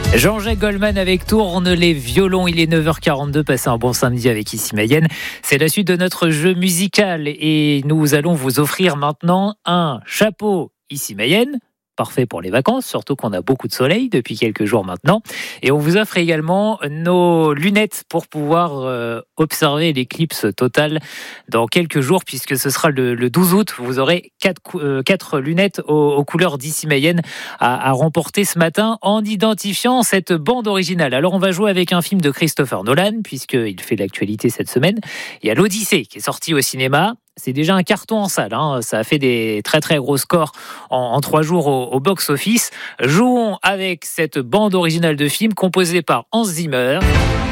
Jean-Jacques Goldman avec Tourne les violons. Il est 9h42. Passez un bon samedi avec Ici Mayenne. C'est la suite de notre jeu musical et nous allons vous offrir maintenant un chapeau Ici Mayenne. Parfait pour les vacances, surtout qu'on a beaucoup de soleil depuis quelques jours maintenant. Et on vous offre également nos lunettes pour pouvoir observer l'éclipse totale dans quelques jours, puisque ce sera le 12 août. Vous aurez 4 lunettes aux couleurs d'Ici Mayenne à remporter ce matin en identifiant cette bande originale. Alors on va jouer avec un film de Christopher Nolan, puisqu'il fait l'actualité cette semaine. Il y a l'Odyssée qui est sorti au cinéma. C'est déjà un carton en salle, hein. Ça a fait des très très gros scores en 3 jours au box-office. Jouons avec cette bande originale de film composée par Hans Zimmer.